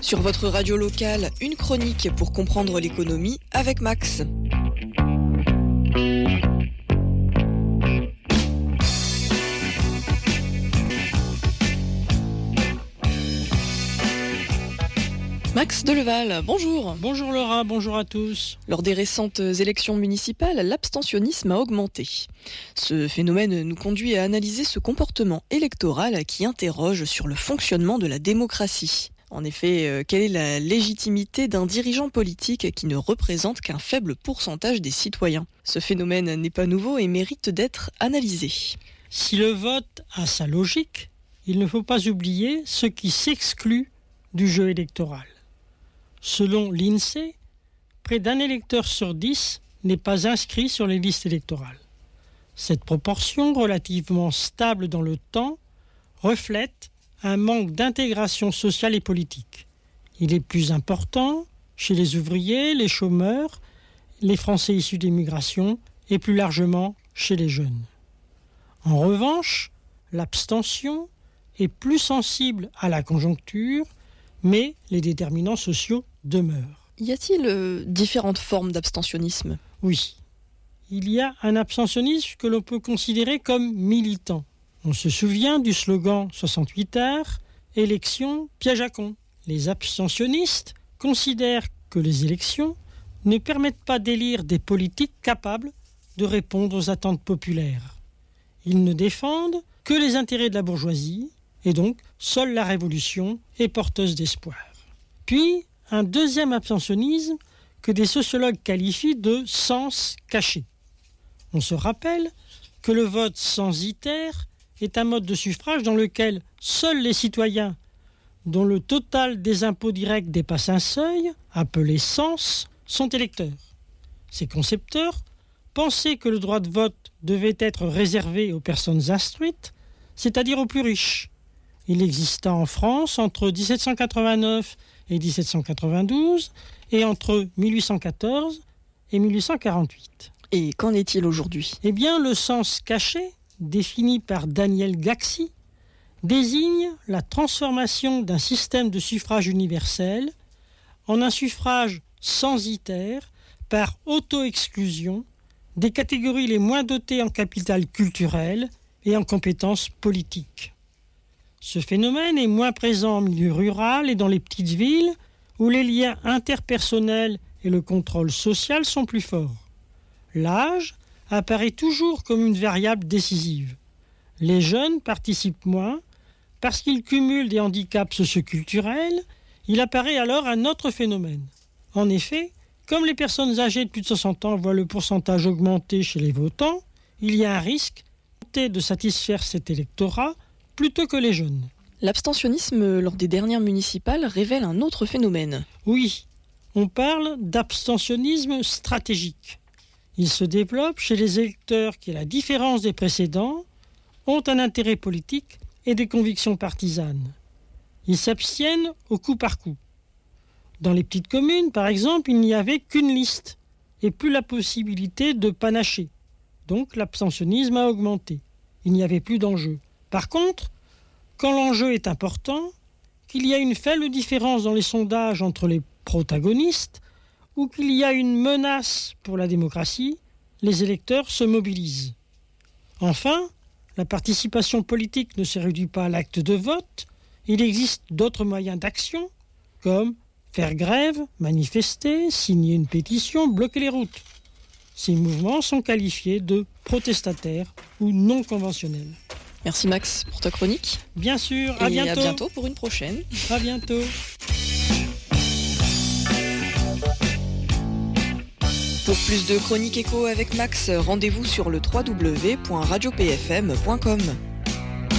Sur votre radio locale, une chronique pour comprendre l'économie avec Max. Max Deleval, bonjour. Bonjour Laura, bonjour à tous. Lors des récentes élections municipales, l'abstentionnisme a augmenté. Ce phénomène nous conduit à analyser ce comportement électoral qui interroge sur le fonctionnement de la démocratie. En effet, quelle est la légitimité d'un dirigeant politique qui ne représente qu'un faible pourcentage des citoyens ? Ce phénomène n'est pas nouveau et mérite d'être analysé. Si le vote a sa logique, il ne faut pas oublier ce qui s'exclut du jeu électoral. Selon l'INSEE, près d'un électeur sur 10 n'est pas inscrit sur les listes électorales. Cette proportion, relativement stable dans le temps, reflète un manque d'intégration sociale et politique. Il est plus important chez les ouvriers, les chômeurs, les Français issus d'immigration et plus largement chez les jeunes. En revanche, l'abstention est plus sensible à la conjoncture, mais les déterminants sociaux demeurent. Y a-t-il différentes formes d'abstentionnisme ? Oui, il y a un abstentionnisme que l'on peut considérer comme militant. On se souvient du slogan 68 heures, élection, piège à con. Les abstentionnistes considèrent que les élections ne permettent pas d'élire des politiques capables de répondre aux attentes populaires. Ils ne défendent que les intérêts de la bourgeoisie, et donc seule la révolution est porteuse d'espoir. Puis, un deuxième abstentionnisme que des sociologues qualifient de sens caché. On se rappelle que le vote censitaire est un mode de suffrage dans lequel seuls les citoyens dont le total des impôts directs dépasse un seuil, appelé cens, sont électeurs. Ces concepteurs pensaient que le droit de vote devait être réservé aux personnes instruites, c'est-à-dire aux plus riches. Il exista en France entre 1789 et 1792 et entre 1814 et 1848. Et qu'en est-il aujourd'hui ? Eh bien, le sens caché, défini par Daniel Gaxi, désigne la transformation d'un système de suffrage universel en un suffrage censitaire par auto-exclusion des catégories les moins dotées en capital culturel et en compétences politiques. Ce phénomène est moins présent en milieu rural et dans les petites villes où les liens interpersonnels et le contrôle social sont plus forts. L'âge apparaît toujours comme une variable décisive. Les jeunes participent moins parce qu'ils cumulent des handicaps socioculturels. Il apparaît alors un autre phénomène. En effet, comme les personnes âgées de plus de 60 ans voient le pourcentage augmenter chez les votants, il y a un risque de satisfaire cet électorat plutôt que les jeunes. L'abstentionnisme lors des dernières municipales révèle un autre phénomène. Oui, on parle d'abstentionnisme stratégique. Il se développe chez les électeurs qui, à la différence des précédents, ont un intérêt politique et des convictions partisanes. Ils s'abstiennent au coup par coup. Dans les petites communes, par exemple, il n'y avait qu'une liste et plus la possibilité de panacher. Donc l'abstentionnisme a augmenté. Il n'y avait plus d'enjeu. Par contre, quand l'enjeu est important, qu'il y a une faible différence dans les sondages entre les protagonistes ou qu'il y a une menace pour la démocratie, les électeurs se mobilisent. Enfin, la participation politique ne se réduit pas à l'acte de vote. Il existe d'autres moyens d'action, comme faire grève, manifester, signer une pétition, bloquer les routes. Ces mouvements sont qualifiés de protestataires ou non conventionnels. Merci Max pour ta chronique. Bien sûr, à bientôt. Et à bientôt pour une prochaine. À bientôt. Pour plus de chroniques éco avec Max, rendez-vous sur le www.radiopfm.com.